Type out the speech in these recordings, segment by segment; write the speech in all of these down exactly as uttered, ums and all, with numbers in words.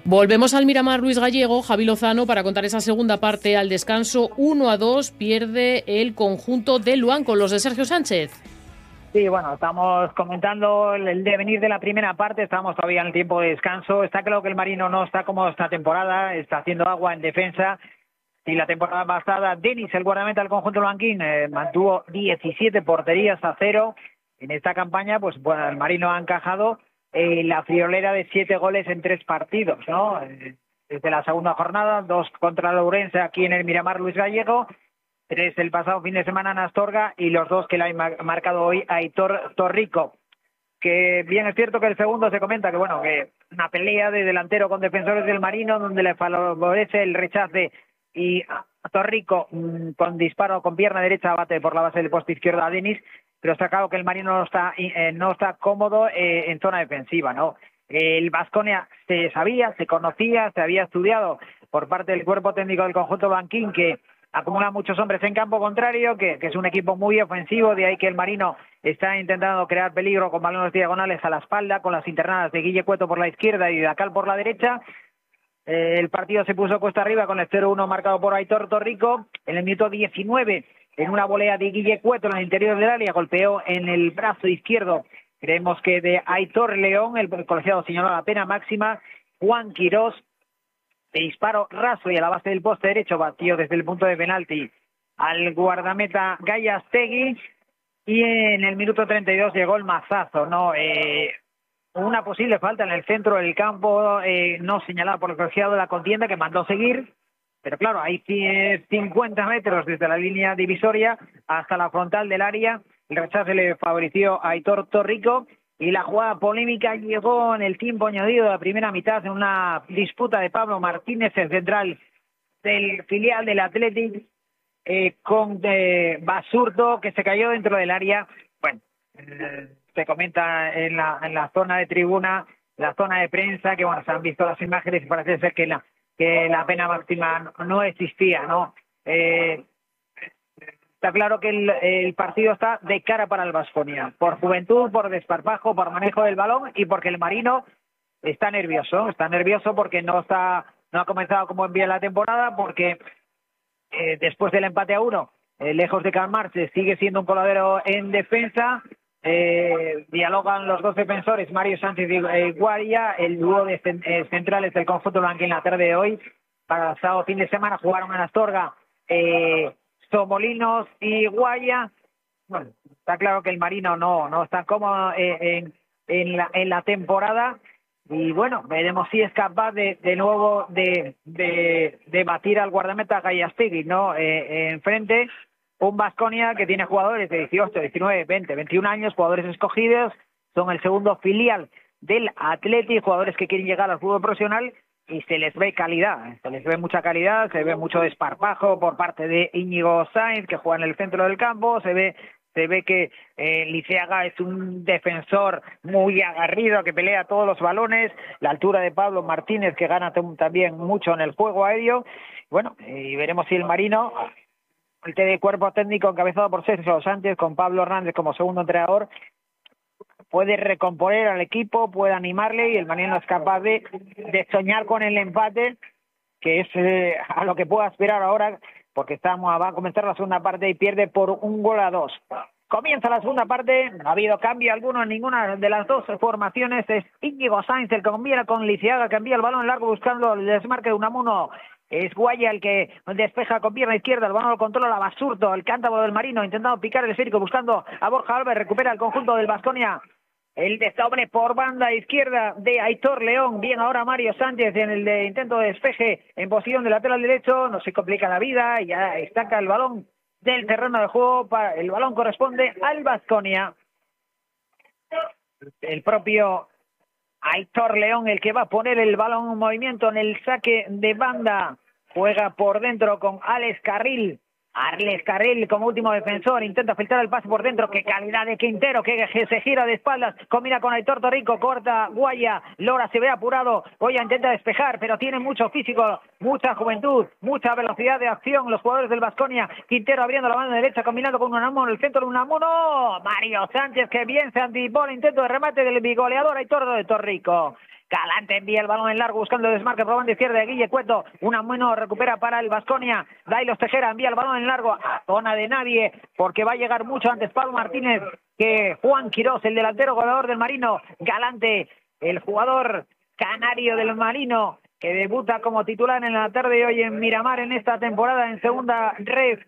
Volvemos al Miramar Luis Gallego, Javi Lozano, para contar esa segunda parte. Al descanso uno a dos pierde el conjunto de Luan con los de Sergio Sánchez. Sí, bueno, estamos comentando el devenir de la primera parte, estamos todavía en el tiempo de descanso. Está claro que el Marino no está como esta temporada, está haciendo agua en defensa. Y la temporada pasada, Denis, el guardameta del conjunto blanquín, eh, mantuvo diecisiete porterías a cero. En esta campaña, pues bueno, el Marino ha encajado eh, la friolera de siete goles en tres partidos, ¿no? Eh, desde la segunda jornada, dos contra la Ourense aquí en el Miramar Luis Gallego, tres el pasado fin de semana en Astorga y los dos que le ha marcado hoy Aitor Torrico. Que bien es cierto que el segundo se comenta que, bueno, que una pelea de delantero con defensores del Marino donde le favorece el rechace y Torrico mmm, con disparo con pierna derecha bate por la base del poste izquierdo a Denis, pero está claro que el Marino no está eh, no está cómodo eh, en zona defensiva, ¿no? El Baskonia se sabía, se conocía, se había estudiado por parte del cuerpo técnico del conjunto blanquín que acumula muchos hombres en campo contrario, que, que es un equipo muy ofensivo, de ahí que el Marino está intentando crear peligro con balones diagonales a la espalda, con las internadas de Guille Cueto por la izquierda y de Dacal por la derecha. Eh, el partido se puso cuesta arriba con el cero uno marcado por Aitor Torrico. En el minuto diecinueve, en una volea de Guille Cueto en el interior del área, golpeó en el brazo izquierdo, creemos que de Aitor León, el colegiado señaló la pena máxima. Juan Quirós, de disparo raso y a la base del poste derecho, batió desde el punto de penalti al guardameta Gallastegui. Y en el minuto treinta y dos llegó el mazazo, ¿no? Eh, una posible falta en el centro del campo, eh, no señalada por el colegiado de la contienda, que mandó seguir, pero claro, hay cincuenta metros desde la línea divisoria hasta la frontal del área. El rechace le favoreció a Aitor Torrico y la jugada polémica llegó en el tiempo añadido de la primera mitad en una disputa de Pablo Martínez, el central del filial del Athletic, eh, con eh, Basurto, que se cayó dentro del área. Bueno, eh, se comenta en la, en la zona de tribuna, la zona de prensa, que bueno, se han visto las imágenes y parece ser que la, que la pena máxima no existía, ¿no? Eh, está claro que el, el partido está de cara para el Baskonia, por juventud, por desparpajo, por manejo del balón y porque el Marino está nervioso, está nervioso porque no está, no ha comenzado como envía la temporada, porque eh, después del empate a uno, eh, lejos de calmarse, sigue siendo un coladero en defensa. Eh, dialogan los dos defensores, Mario Sánchez y eh, Guaria, el dúo de cent eh, centrales del conjunto blanco en la tarde de hoy. Para el sábado fin de semana jugaron en Astorga eh, Somolinos y Guaya. Bueno, está claro que el Marino no, no está cómodo eh, en, en, la, en la temporada. Y bueno, veremos si es capaz de, de nuevo de, de, de batir al guardameta Gallastegui, ¿no? Eh, enfrente, un Baskonia que tiene jugadores de dieciocho, diecinueve, veinte, veintiún años, jugadores escogidos, son el segundo filial del Athletic, jugadores que quieren llegar al fútbol profesional y se les ve calidad, se les ve mucha calidad, se ve mucho desparpajo por parte de Íñigo Sainz, que juega en el centro del campo, se ve se ve que eh, Liceaga es un defensor muy agarrido, que pelea todos los balones, la altura de Pablo Martínez, que gana también mucho en el juego aéreo. Bueno, y veremos si el Marino, el cuerpo técnico encabezado por Sergio Sánchez, con Pablo Hernández como segundo entrenador, puede recomponer al equipo, puede animarle, y el Marino es capaz de, de soñar con el empate, que es eh, a lo que pueda aspirar ahora, porque estamos, va a comenzar la segunda parte y pierde por un gol a dos. Comienza la segunda parte, no ha habido cambio alguno en ninguna de las dos formaciones. Es Íñigo Sainz el que combina con Liceaga, que envía el balón largo buscando el desmarque de Unamuno. Es Guaya el que despeja con pierna izquierda, el balón lo controla Basurto, el cántabro del Marino, intentando picar el esférico, buscando a Borja Álvarez, recupera el conjunto del Baskonia. El desdoble por banda izquierda de Aitor León. Bien ahora Mario Sánchez en el de intento de despeje en posición de lateral derecho. No se complica la vida y ya estaca el balón del terreno de juego. Para, el balón corresponde al Baskonia. El propio Aitor León el que va a poner el balón en movimiento en el saque de banda. Juega por dentro con Alex Carril. Alex Carril como último defensor, intenta filtrar el pase por dentro. Qué calidad de Quintero, que se gira de espaldas, combina con Aitor Torrico, corta Guaya, Lora se ve apurado, Goya intenta despejar, pero tiene mucho físico, mucha juventud, mucha velocidad de acción los jugadores del Baskonia. Quintero abriendo la mano derecha, combinando con Unamuno, el centro de Unamuno, Mario Sánchez que bien se anticipó el intento de remate del bigoleador Aitor Torrico. Galante envía el balón en largo buscando el desmarque por la banda izquierda de Guille Cueto. Una mano recupera para el Baskonia. Dailos Tejera envía el balón en largo a zona de nadie porque va a llegar mucho antes Pablo Martínez que Juan Quirós, el delantero goleador del Marino. Galante, el jugador canario del Marino, que debuta como titular en la tarde de hoy en Miramar en esta temporada en segunda red.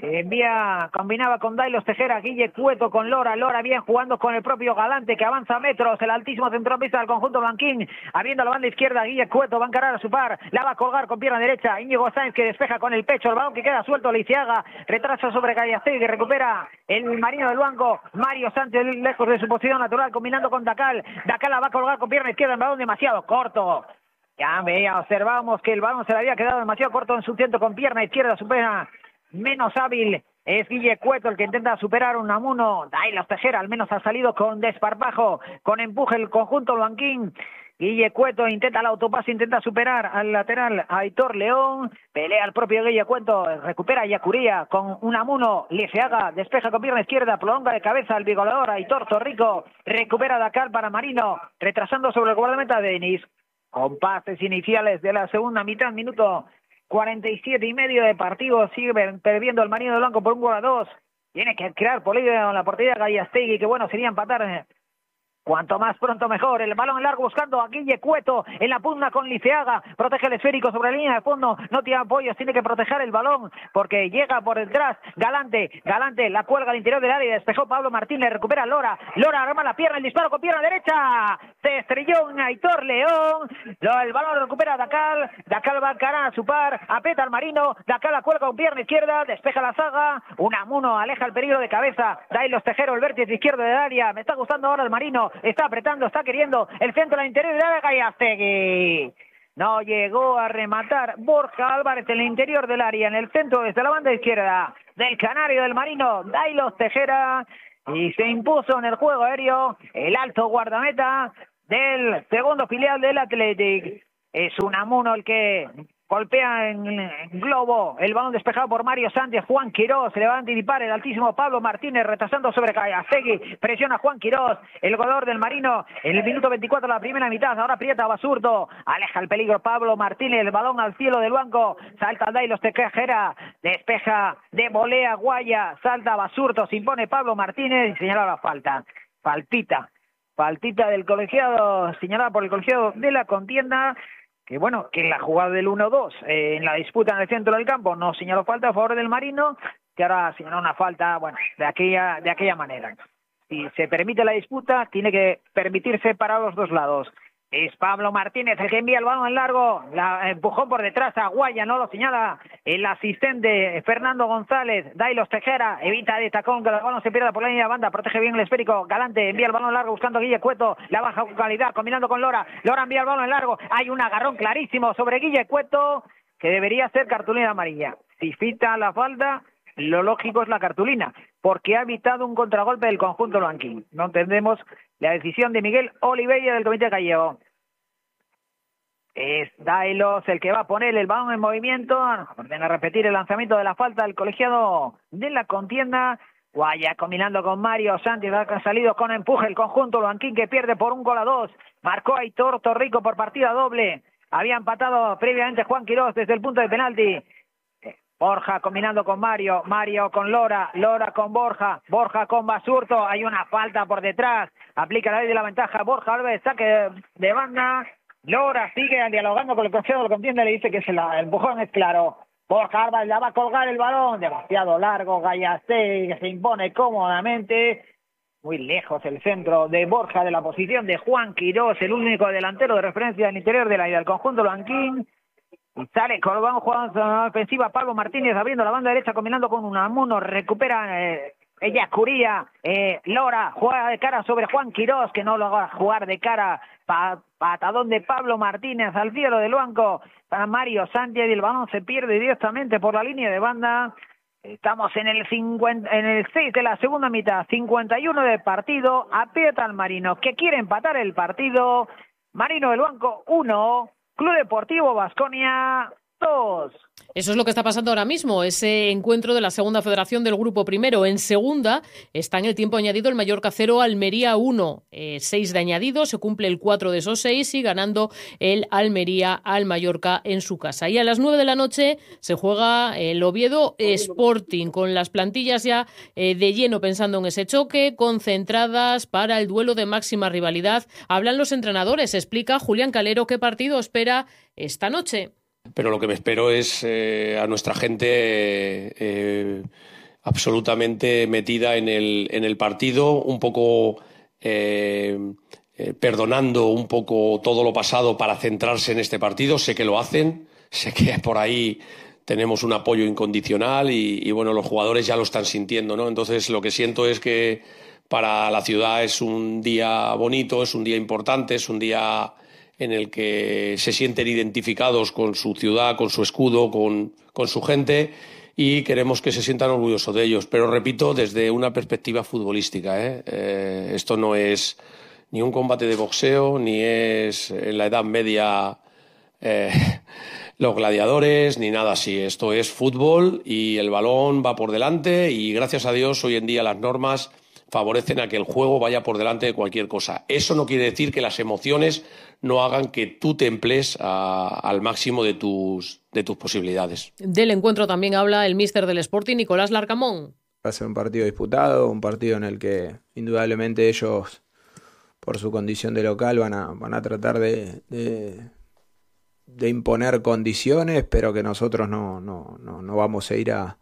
Envía, combinaba con Dailos Tejera, Guille Cueto con Lora, Lora bien jugando con el propio Galante que avanza metros, el altísimo centrocampista del conjunto blanquín, abriendo la banda izquierda, Guille Cueto va a encarar a su par, la va a colgar con pierna derecha, Íñigo Sáenz que despeja con el pecho, el balón que queda suelto, Lisiaga, retrasa sobre Gallastegui que recupera el Marino del Banco, Mario Sánchez lejos de su posición natural, combinando con Dacal, Dacal la va a colgar con pierna izquierda, el balón demasiado corto. Ya veía, observábamos que el balón se le había quedado demasiado corto en su centro con pierna izquierda, supera menos hábil es Guille Cueto el que intenta superar un Unamuno. Dailos Tejera al menos ha salido con desparpajo, con empuje el conjunto blanquín. Guille Cueto intenta la autopase, intenta superar al lateral Aitor León, pelea el propio Guille Cueto, recupera a Yacuría con Unamuno, Lisiaga despeja con pierna izquierda, prolonga de cabeza al bigoleador Aitor Torrico, recupera Dakar para Marino, retrasando sobre el guardameta de Denis. Compases iniciales de la segunda mitad, minuto cuarenta y siete y medio de partido, sigue perdiendo el Marino Blanco por un gol a dos. Tiene que crear peligro en la portería Gallastegui, que bueno sería empatar. Cuanto más pronto mejor, el balón en largo buscando a Guille Cueto en la pugna con Lisiaga, protege el esférico sobre la línea de fondo, no tiene apoyos, tiene que proteger el balón porque llega por detrás, Galante, Galante la cuelga al interior del área y despejó Pablo Martínez, recupera Lora, Lora arma la pierna, el disparo con pierna derecha, se estrelló en Aitor León, el balón lo recupera Dacal, Dacal va a encarar a su par, aprieta al Marino, Dacal la cuelga con pierna izquierda, despeja la saga, Unamuno aleja el peligro de cabeza, Dailos Tejero el vértice izquierdo del área, me está gustando ahora el Marino, está apretando, está queriendo el centro al interior de Gallastegui. No llegó a rematar Borja Álvarez en el interior del área, en el centro desde la banda izquierda del canario del Marino, Dailos Tejera, y se impuso en el juego aéreo el alto guardameta del segundo filial del Athletic. Es Unamuno el que golpea en globo, el balón despejado por Mario Sánchez, Juan Quirós, se levanta y dispara el altísimo Pablo Martínez, retrasando sobre Gallastegui, presiona Juan Quirós, el goleador del Marino, en el minuto veinticuatro de la primera mitad, ahora aprieta Basurto, aleja el peligro Pablo Martínez, el balón al cielo del banco, salta Dailos Tejera, despeja de volea Guaya, salta Basurto, se impone Pablo Martínez y señala la falta, faltita, faltita del colegiado, señalada por el colegiado de la contienda, que bueno, que en la jugada del uno dos, eh, en la disputa en el centro del campo, no señaló falta a favor del Marino, que ahora señaló una falta, bueno, de aquella, de aquella manera. Si se permite la disputa, tiene que permitirse para los dos lados. Es Pablo Martínez el que envía el balón en largo, la empujó por detrás a Guaya, no lo señala el asistente Fernando González, Dailos Tejera, evita de tacón que el balón se pierda por la línea de banda, protege bien el esférico, Galante envía el balón en largo buscando a Guille Cueto, la baja con calidad, combinando con Lora, Lora envía el balón en largo, hay un agarrón clarísimo sobre Guille Cueto, que debería ser cartulina amarilla. Si fita la falta, lo lógico es la cartulina, porque ha evitado un contragolpe del conjunto blanquín. No entendemos la decisión de Miguel Oliveira del comité gallego. Es Dailos el que va a poner el balón en movimiento, ordena repetir el lanzamiento de la falta del colegiado de la contienda. Guaya combinando con Mario Sánchez, ha salido con empuje el conjunto blanquín que pierde por un gol a dos. Marcó Aitor Torrico por partida doble. Había empatado previamente Juan Quirós desde el punto de penalti. Borja combinando con Mario, Mario con Lora, Lora con Borja, Borja con Basurto, hay una falta por detrás, aplica la ley de la ventaja, Borja Álvarez, saque de banda, Lora sigue dialogando con el colegiado de la contienda, le dice que se la, el empujón es claro, Borja Álvarez la va a colgar el balón, demasiado largo, Gallastegui que se impone cómodamente, muy lejos el centro de Borja de la posición de Juan Quirós, el único delantero de referencia del interior de la, del conjunto blanquín. Y sale con el balón jugando en la ofensiva Pablo Martínez abriendo la banda derecha combinando con Unamuno, recupera eh, ella Curía, eh, Lora juega de cara sobre Juan Quirós que no lo va a jugar de cara, pa, patadón de Pablo Martínez al cielo del banco para Mario Sánchez y el balón se pierde directamente por la línea de banda. Estamos en el cincuenta, en el seis de la segunda mitad, cincuenta y uno de partido, aprieta al Marino que quiere empatar el partido, Marino del Banco uno, Club Deportivo Baskonia dos. Eso es lo que está pasando ahora mismo, ese encuentro de la segunda federación del grupo primero. En segunda está en el tiempo añadido el Mallorca cero, Almería uno. Eh, seis de añadido, se cumple el cuatro de esos seis y ganando el Almería al Mallorca en su casa. Y a las nueve de la noche se juega el Oviedo Sporting, con las plantillas ya eh, de lleno pensando en ese choque, concentradas para el duelo de máxima rivalidad. Hablan los entrenadores, explica Julián Calero qué partido espera esta noche. Pero lo que me espero es eh, a nuestra gente eh, absolutamente metida en el, en el partido, un poco eh, eh, perdonando un poco todo lo pasado para centrarse en este partido. Sé que lo hacen, sé que por ahí tenemos un apoyo incondicional y, y bueno, los jugadores ya lo están sintiendo, ¿no? Entonces lo que siento es que para la ciudad es un día bonito, es un día importante, es un día en el que se sienten identificados con su ciudad, con su escudo, con, con su gente, y queremos que se sientan orgullosos de ellos. Pero repito, desde una perspectiva futbolística, ¿eh? Eh, esto no es ni un combate de boxeo, ni es en la Edad Media eh, los gladiadores, ni nada así. Esto es fútbol y el balón va por delante y gracias a Dios hoy en día las normas favorecen a que el juego vaya por delante de cualquier cosa. Eso no quiere decir que las emociones no hagan que tú te emplees a, al máximo de tus, de tus posibilidades. Del encuentro también habla el míster del Sporting, Nicolás Larcamón. Va a ser un partido disputado, un partido en el que indudablemente ellos, por su condición de local, van a, van a tratar de, de, de imponer condiciones, pero que nosotros no, no, no, no vamos a ir a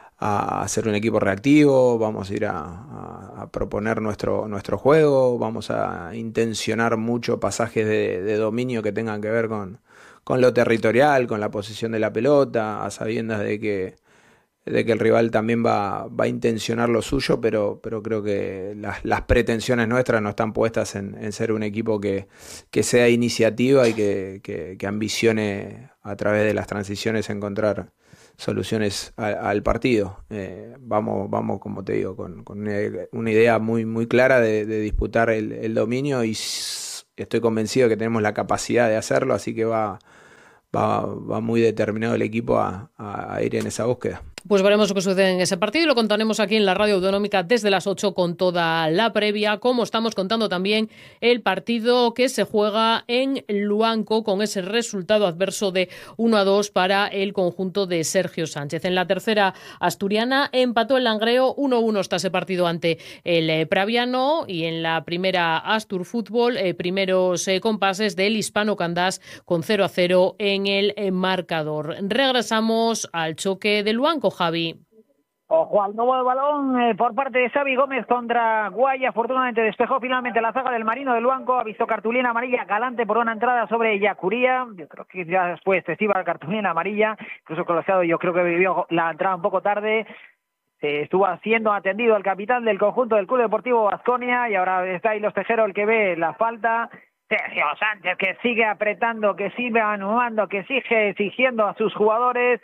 a ser un equipo reactivo, vamos a ir a, a, a proponer nuestro, nuestro juego, vamos a intencionar mucho pasajes de, de dominio que tengan que ver con, con lo territorial, con la posesión de la pelota, a sabiendas de que, de que el rival también va, va a intencionar lo suyo, pero, pero creo que las, las pretensiones nuestras no están puestas en, en ser un equipo que, que sea iniciativa y que, que, que ambicione a través de las transiciones encontrar soluciones a, al partido. Eh, vamos, vamos, como te digo, con, con una, una idea muy, muy clara de, de disputar el, el dominio y estoy convencido de que tenemos la capacidad de hacerlo, así que va, va, va muy determinado el equipo a, a, a ir en esa búsqueda. Pues veremos lo que sucede en ese partido y lo contaremos aquí en la Radio Autonómica desde las ocho con toda la previa, como estamos contando también el partido que se juega en Luanco con ese resultado adverso de uno a dos para el conjunto de Sergio Sánchez. En la tercera asturiana empató el Langreo uno a uno hasta ese partido ante el Praviano y en la primera Astur Fútbol eh, primeros eh, compases del Hispano Candás con cero a cero en el eh, marcador. Regresamos al choque de Luanco. Javi. Ojo al nuevo balón eh, por parte de Xavi Gómez contra Guaya. Afortunadamente despejó finalmente la zaga del Marino del Luanco. Ha visto cartulina amarilla galante por una entrada sobre Yacuría. Yo creo que ya después festiva la cartulina amarilla. Incluso Colosado yo creo que vivió la entrada un poco tarde. Eh, estuvo siendo atendido el capitán del conjunto del Club Deportivo Baskonia y ahora está ahí Los Tejeros el que ve la falta. Sergio Sánchez que sigue apretando, que sigue anudando, que sigue exigiendo a sus jugadores.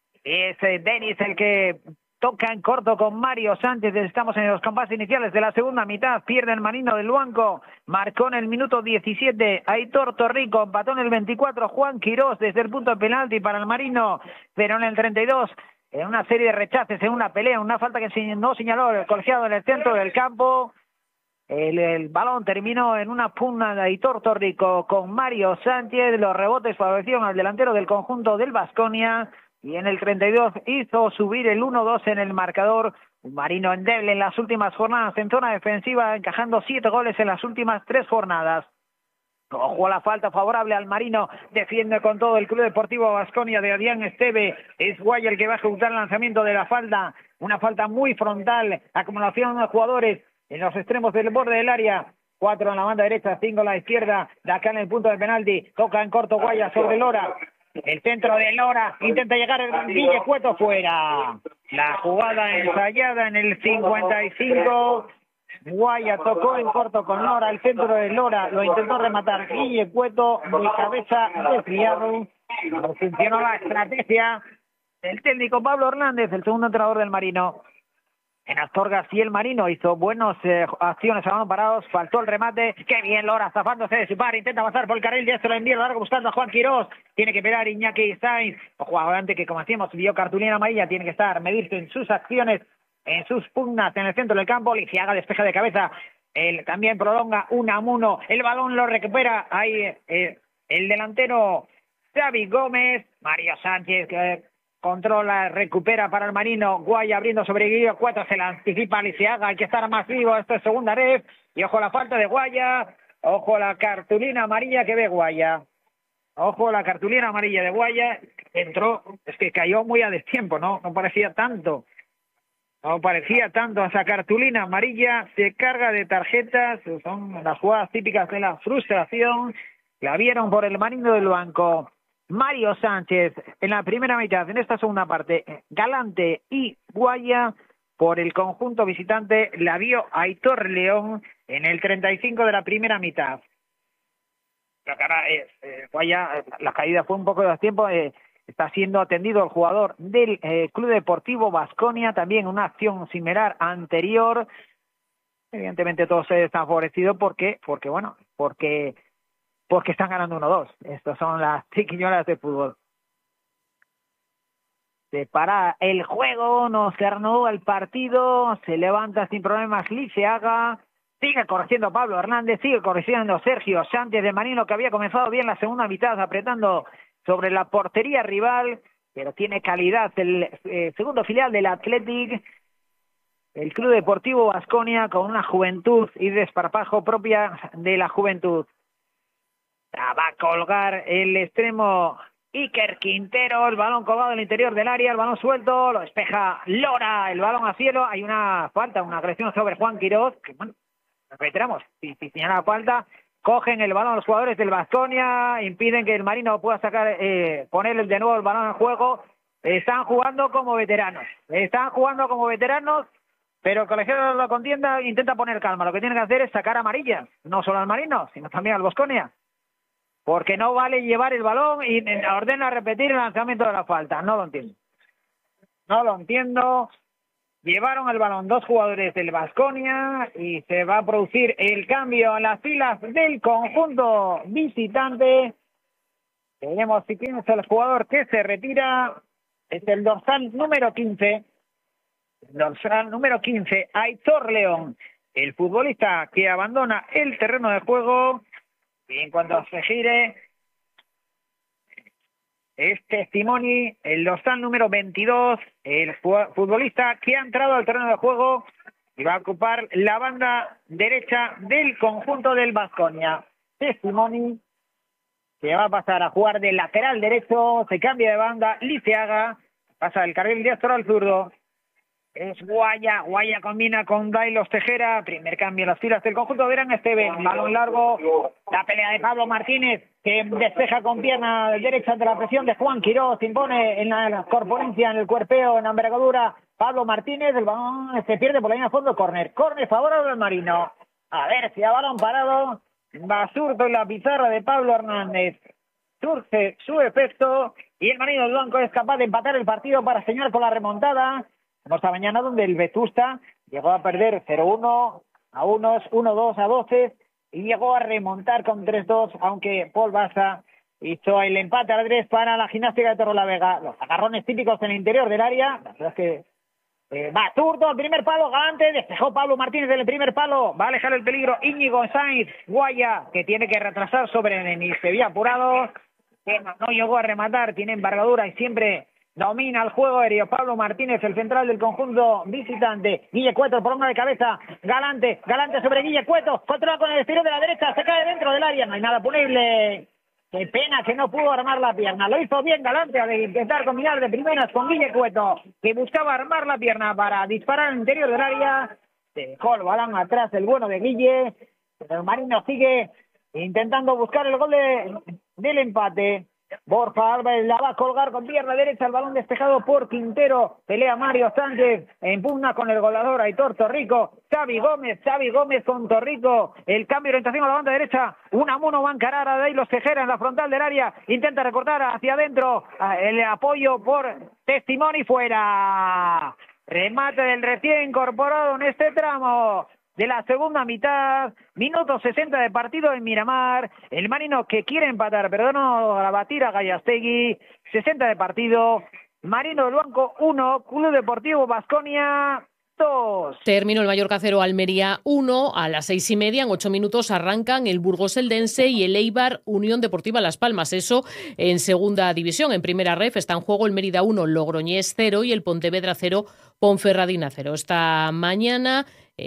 Es eh, Denis el que toca en corto con Mario Sánchez. Estamos en los compases iniciales de la segunda mitad. Pierde el Marino del Luanco. Marcó en el minuto diecisiete Aitor Torrico. Empató en el veinticuatro Juan Quirós desde el punto de penalti para el Marino. Pero en el treinta y dos, en una serie de rechaces, en una pelea, una falta que no señaló el colegiado en el centro del campo. El, el balón terminó en una pugna de Aitor Torrico con Mario Sánchez. Los rebotes favorecieron al delantero del conjunto del Baskonia. Y en el treinta y dos hizo subir el uno dos en el marcador. Un Marino endeble en las últimas jornadas en zona defensiva, encajando siete goles en las últimas tres jornadas. Ojo a la falta favorable al Marino. Defiende con todo el Club Deportivo Baskonia de Adrián Esteve. Es Guaya el que va a ejecutar el lanzamiento de la falta. Una falta muy frontal. Acumulación de jugadores en los extremos del borde del área. Cuatro en la banda derecha, cinco en la izquierda. De acá en el punto de penalti. Toca en corto Guaya sobre Lora. El centro de Lora, intenta llegar el Guille Cueto fuera. La jugada ensayada en el cincuenta y cinco. Guaya tocó en corto con Lora, el centro de Lora lo intentó rematar Guille Cueto de cabeza desviado. No funcionó la estrategia del técnico Pablo Hernández, el segundo entrenador del Marino. en Astorga sí el Marino hizo buenas eh, acciones a balón parados, faltó el remate, qué bien Lora zafándose de su par, intenta pasar por el carril de esto, lo envía largo buscando a Juan Quirós, tiene que pegar Iñaki Sainz, o jugador antes que como decíamos vio cartulina amarilla, tiene que estar, medirse en sus acciones, en sus pugnas en el centro del campo, Liceaga despeja de cabeza, el, también prolonga un a uno, el balón lo recupera ahí eh, el delantero Xavi Gómez, Mario Sánchez que controla, recupera para el Marino, Guaya abriendo sobre Guillo Cueto, se la anticipa Liceaga, hay que estar más vivo, esto es segunda ref, y ojo la falta de Guaya, ojo la cartulina amarilla que ve Guaya, ojo la cartulina amarilla de Guaya, entró, es que cayó muy a destiempo, ¿no? No parecía tanto, no parecía tanto esa cartulina amarilla, se carga de tarjetas, son las jugadas típicas de la frustración, la vieron por el Marino del banco. Mario Sánchez en la primera mitad, en esta segunda parte, Galante y Guaya por el conjunto visitante, la vio Aitor León en el treinta y cinco de la primera mitad. La cara es, eh, Guaya, la caída fue un poco de tiempo, eh, está siendo atendido el jugador del eh, Club Deportivo Baskonia, también una acción similar anterior. Evidentemente todo se está favorecido porque, porque bueno, porque porque están ganando uno dos. Estas son las triquiñuelas de fútbol. Se para el juego, no se reanuda el partido, se levanta sin problemas Liceaga, sigue corrigiendo Pablo Hernández, sigue corrigiendo Sergio Sánchez de Marino, que había comenzado bien la segunda mitad, apretando sobre la portería rival, pero tiene calidad el eh, segundo filial del Athletic, el Club Deportivo Baskonia, con una juventud y desparpajo propia de la juventud. Va a colgar el extremo Iker Quintero, el balón colgado en el interior del área, el balón suelto, lo despeja Lora, el balón a cielo, hay una falta, una agresión sobre Juan Quirós, que bueno, reiteramos, si, si señala la falta, cogen el balón los jugadores del Baskonia, impiden que el Marino pueda sacar, eh, poner de nuevo el balón en juego, están jugando como veteranos, están jugando como veteranos, pero el colegiado de la contienda intenta poner calma, lo que tiene que hacer es sacar amarillas, no solo al Marino, sino también al Baskonia. Porque no vale llevar el balón y ordena repetir el lanzamiento de la falta. No lo entiendo. No lo entiendo. Llevaron el balón dos jugadores del Baskonia y se va a producir el cambio en las filas del conjunto visitante. Tenemos si tienes el jugador que se retira. Es el dorsal número quince. El dorsal número quince, Aitor León. El futbolista que abandona el terreno de juego. Y en cuanto se gire, es Testimoni, el dorsal número veintidós, el futbolista que ha entrado al terreno de juego y va a ocupar la banda derecha del conjunto del Baskonia. Testimoni, que va a pasar a jugar de lateral derecho, se cambia de banda, Liceaga, pasa del carril diestro al zurdo. Es Guaya, Guaya combina con Dailos Tejera, primer cambio en las filas del conjunto de Gran Esteban, balón largo, la pelea de Pablo Martínez, que despeja con pierna derecha ante la presión de Juan Quirós, se impone en la corpulencia, en el cuerpeo, en la envergadura, Pablo Martínez, el balón se pierde por la línea de fondo, córner, córner favorable al Marino, a ver si a balón parado, va surto en la pizarra de Pablo Hernández, surge su efecto, y el Marino del Blanco es capaz de empatar el partido para señalar con la remontada. Esta mañana donde el Vetusta llegó a perder cero uno a unos, uno dos a doce y llegó a remontar con tres dos, aunque Paul Bassa hizo el empate a la tres para la Gimnástica de Torrelavega. Los agarrones típicos en el interior del área, la verdad es que eh, va zurdo al primer palo, Galante, despejó Pablo Martínez del primer palo, va a alejar el peligro Íñigo Sainz, Guaya, que tiene que retrasar sobre Neni, se había apurado, no llegó a rematar, tiene envergadura y siempre domina el juego aéreo. Pablo Martínez, el central del conjunto visitante. Guille Cueto, por una de cabeza. Galante, Galante sobre Guille Cueto. Controla con el exterior de la derecha. Se cae dentro del área. No hay nada punible. Qué pena que no pudo armar la pierna. Lo hizo bien Galante al intentar combinar de primeras con Guille Cueto, que buscaba armar la pierna para disparar al interior del área. Se dejó el balón atrás el bueno de Guille. Pero el Marino sigue intentando buscar el gol de, del empate. Borja Álvarez la va a colgar con pierna derecha, el balón despejado por Quintero, pelea Mario Sánchez, en pugna con el goleador Aitor Torrico, Xavi Gómez, Xavi Gómez con Torrico, el cambio de orientación a la banda derecha, un a uno va a encarar a Dailos Tejera en la frontal del área, intenta recortar hacia adentro, el apoyo por Testimoni, fuera, Remate del recién incorporado en este tramo de la segunda mitad, minuto sesenta de partido en Miramar, el Marino que quiere empatar, pero no batir a Gallastegui, sesenta de partido, Marino del Luanco uno, Club Deportivo Baskonia dos. Terminó el Mallorca cero, Almería uno, a las seis y media, en ocho minutos arrancan el Burgos Eldense y el Eibar Unión Deportiva Las Palmas, eso en segunda división. En primera ref está en juego el Mérida uno, Logroñés cero y el Pontevedra cero, Ponferradina cero. Esta mañana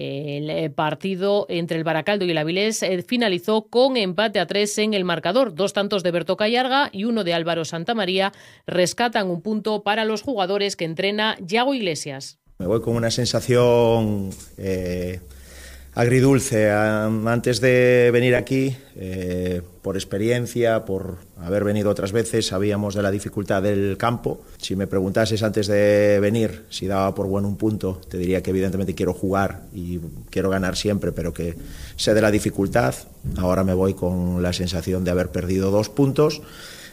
el partido entre el Baracaldo y el Avilés finalizó con empate a tres en el marcador. Dos tantos de Berto Callarga y uno de Álvaro Santamaría rescatan un punto para los jugadores que entrena Yago Iglesias. Me voy con una sensación eh, agridulce. Antes de venir aquí, eh, por experiencia, por haber venido otras veces, sabíamos de la dificultad del campo. Si me preguntases antes de venir si daba por bueno un punto, te diría que evidentemente quiero jugar y quiero ganar siempre, pero que sé de la dificultad. Ahora me voy con la sensación de haber perdido dos puntos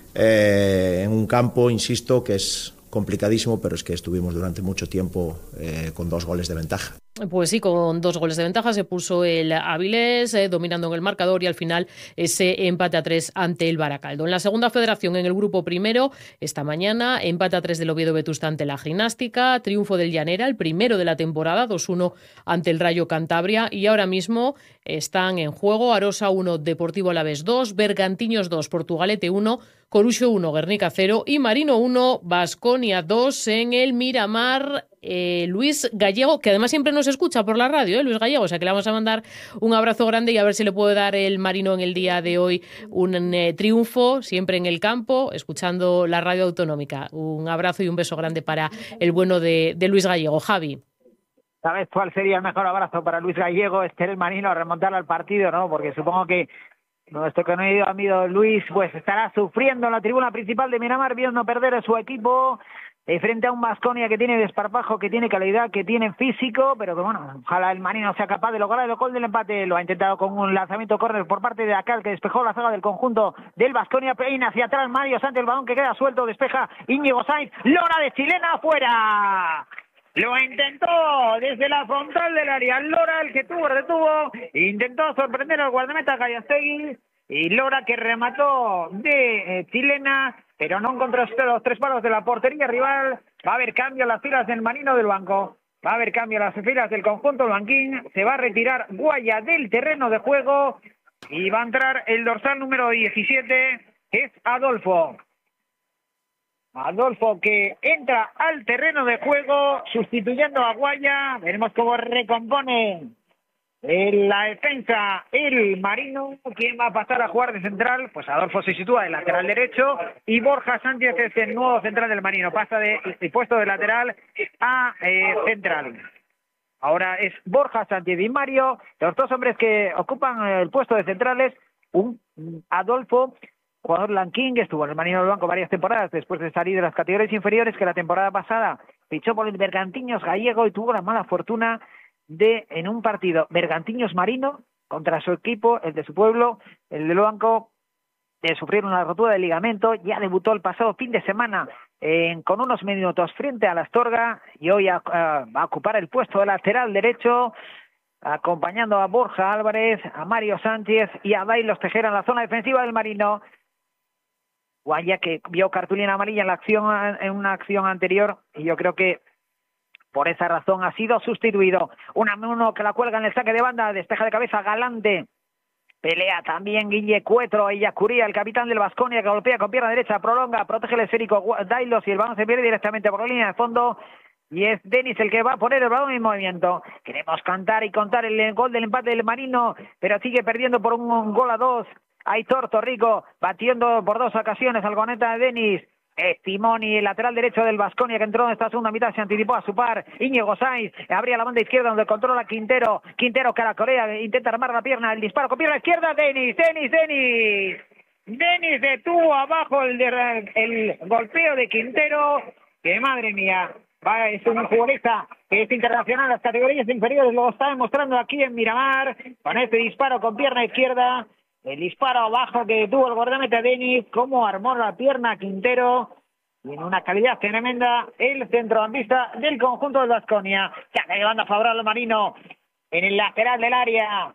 eh, en un campo, insisto, que es complicadísimo, pero es que estuvimos durante mucho tiempo eh, con dos goles de ventaja. Pues sí, con dos goles de ventaja se puso el Avilés eh, dominando en el marcador y al final ese empate a tres ante el Baracaldo. En la segunda federación, en el grupo primero, esta mañana, empate a tres del Oviedo Vetusta ante la Gimnástica, triunfo del Llanera, el primero de la temporada, dos uno ante el Rayo Cantabria, y ahora mismo están en juego Arosa uno, Deportivo Alavés dos, Bergantiños dos, Portugalete uno, Coruxo uno, Guernica cero y Marino uno, Baskonia dos en el Miramar. Eh, Luis Gallego, que además siempre nos escucha por la radio, ¿eh? Luis Gallego, o sea que le vamos a mandar un abrazo grande y a ver si le puede dar el Marino en el día de hoy un eh, triunfo, siempre en el campo, escuchando la radio autonómica. Un abrazo y un beso grande para el bueno de, de Luis Gallego. Javi. ¿Sabes cuál sería el mejor abrazo para Luis Gallego? Este el Marino, remontar al partido, ¿no? Porque supongo que nuestro querido amigo Luis pues estará sufriendo en la tribuna principal de Miramar, viendo perder a su equipo eh, frente a un Baskonia que tiene desparpajo, que tiene calidad, que tiene físico, pero que bueno, ojalá el Marino sea capaz de lograr el gol del empate. Lo ha intentado con un lanzamiento córner por parte de Acal, que despejó la zaga del conjunto del Baskonia. Peina hacia atrás Mario Sánchez, el balón que queda suelto, despeja Íñigo Sainz, lora de chilena afuera. Lo intentó desde la frontal del área. Lora, el que tuvo, retuvo. Intentó sorprender al guardameta Gallastegui. Y Lora, que remató de eh, chilena, pero no encontró los tres palos de la portería rival. Va a haber cambio en las filas del Marino del Banco. Va a haber cambio en las filas del conjunto blanquín. Se va a retirar Guaya del terreno de juego. Y va a entrar el dorsal número diecisiete, que es Adolfo. Adolfo, que entra al terreno de juego sustituyendo a Guaya. Veremos cómo recompone en la defensa el Marino. ¿Quién va a pasar a jugar de central? Pues Adolfo se sitúa de lateral derecho y Borja Sánchez es el nuevo central del Marino. Pasa de, de puesto de lateral a eh, central. Ahora es Borja Sánchez y Mario, los dos hombres que ocupan el puesto de centrales. Un Adolfo, jugador blanquín, que estuvo en el Marino del Banco varias temporadas después de salir de las categorías inferiores, que la temporada pasada fichó por el Bergantiños Gallego y tuvo la mala fortuna de, en un partido Bergantiños Marino contra su equipo, el de su pueblo, el del Banco, de sufrir una rotura de ligamento. Ya debutó el pasado fin de semana eh, con unos minutos frente a la Astorga y hoy a, a, va a ocupar el puesto de lateral derecho, acompañando a Borja Álvarez, a Mario Sánchez y a Dailos Tejera en la zona defensiva del Marino. Guaya, que vio cartulina amarilla en la acción, en una acción anterior, y yo creo que por esa razón ha sido sustituido. Una uno que la cuelga en el saque de banda, despeja de cabeza Galante. Pelea también Guille Cuetro, ella Curía, el capitán del Baskonia, que golpea con pierna derecha, prolonga, protege el esférico Dailos y el balón se pierde directamente por la línea de fondo. Y es Denis el que va a poner el balón en movimiento. Queremos cantar y contar el gol del empate del Marino, pero sigue perdiendo por un, un gol a dos. Aitor Torrico batiendo por dos ocasiones al goneta de Denis. Timoni, el lateral derecho del Baskonia, que entró en esta segunda mitad, se anticipó a su par. Íñigo Sainz abría la banda izquierda donde controla Quintero. Quintero que a la Corea intenta armar la pierna, el disparo con pierna izquierda. Denis, Denis, Denis. Denis detuvo abajo el, de, el golpeo de Quintero. Que madre mía, va, es un futbolista que es internacional en las categorías inferiores, lo está demostrando aquí en Miramar, con este disparo con pierna izquierda. El disparo abajo que tuvo el guardameta Denis, cómo armó la pierna Quintero. Tiene una calidad tremenda el centrocampista del conjunto de Baskonia. Ya llevando a favorable al Marino en el lateral del área.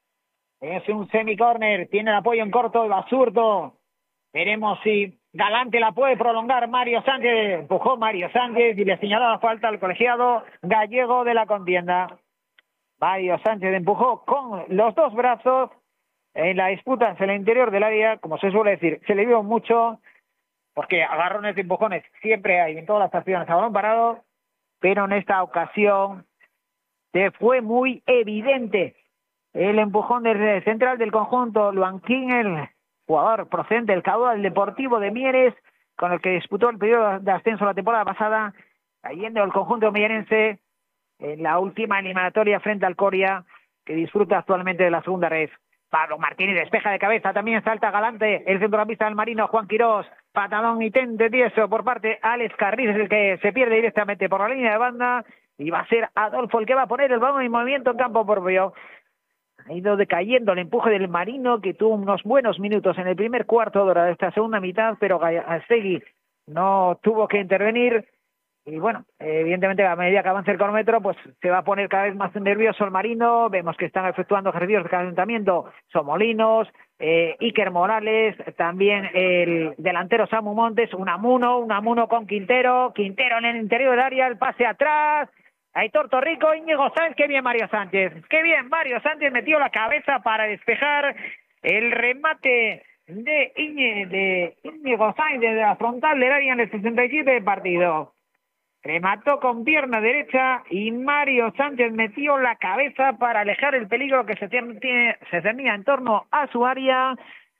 Es un semicórner, tiene el apoyo en corto de Basurto. Veremos si Galante la puede prolongar. Mario Sánchez, empujó Mario Sánchez y le señaló la falta al colegiado gallego de la contienda. Mario Sánchez empujó con los dos brazos en la disputa hacia el interior del área, como se suele decir, se le vio mucho, porque agarrones y empujones siempre hay en todas las acciones a balón parado, pero en esta ocasión se fue muy evidente el empujón del central del conjunto Luanquín, el jugador procedente del Caudal Deportivo de Mieres, con el que disputó el periodo de ascenso la temporada pasada, cayendo el conjunto mierense en la última eliminatoria frente al Coria, que disfruta actualmente de la segunda red. Pablo Martínez despeja de cabeza, también salta Galante, el centrocampista del Marino, Juan Quirós, patadón y tente tieso por parte de Alex Carril, es el que se pierde directamente por la línea de banda, y va a ser Adolfo el que va a poner el balón en movimiento en campo propio. Ha ido decayendo el empuje del Marino, que tuvo unos buenos minutos en el primer cuarto de hora de esta segunda mitad, pero Gallástegui no tuvo que intervenir. Y bueno, evidentemente a medida que avance el cronómetro, pues se va a poner cada vez más nervioso el Marino. Vemos que están efectuando ejercicios de calentamiento Somolinos, eh, Iker Morales, también el delantero Samu Montes, Unamuno, Unamuno con Quintero, Quintero en el interior del área, el pase atrás, Aitor Torrico, Íñigo Sáenz, qué bien Mario Sánchez, qué bien Mario Sánchez metió la cabeza para despejar el remate de, Iñe, de Íñigo Sáenz desde la frontal del área en el sesenta y siete de partido. Remató con pierna derecha y Mario Sánchez metió la cabeza para alejar el peligro que se, tiene, se cernía en torno a su área.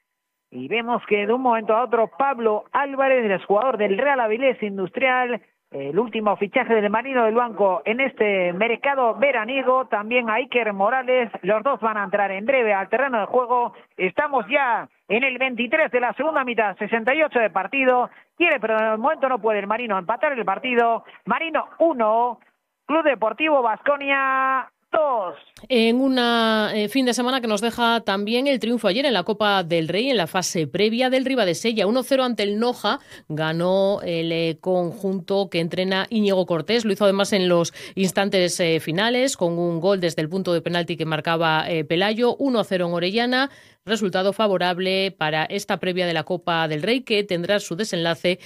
Y vemos que de un momento a otro Pablo Álvarez, el jugador del Real Avilés Industrial, el último fichaje del Marino del Banco en este mercado veraniego, también a Iker Morales, los dos van a entrar en breve al terreno de juego. Estamos ya en el veintitrés de la segunda mitad, sesenta y ocho de partido. Quiere, pero en el momento no puede el Marino empatar el partido. Marino uno, Club Deportivo Baskonia dos. En un eh, fin de semana que nos deja también el triunfo ayer en la Copa del Rey, en la fase previa del Ribadesella. uno cero ante el Noja, ganó el eh, conjunto que entrena Íñigo Cortés. Lo hizo además en los instantes eh, finales, con un gol desde el punto de penalti que marcaba eh, Pelayo. uno cero en Orellana. Resultado favorable para esta previa de la Copa del Rey, que tendrá su desenlace